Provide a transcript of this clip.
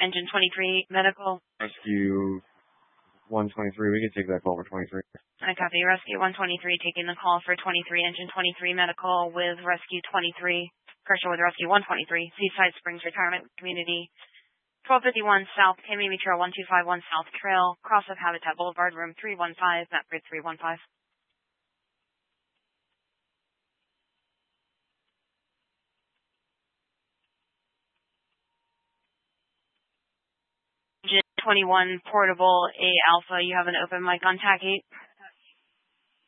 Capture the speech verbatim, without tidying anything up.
Engine twenty-three, medical. Rescue one twenty-three, we can take that call for twenty-three. I copy. Rescue one twenty-three taking the call for twenty-three, Engine twenty-three, medical with Rescue twenty-three. Pressure with Rescue one twenty-three, Seaside Springs Retirement Community. twelve fifty-one South, Tammy Metro one two five one South Trail, cross of Habitat Boulevard, room three one five, map grid three one five. Engine twenty-one, Portable, A Alpha, you have an open mic on T A C eight.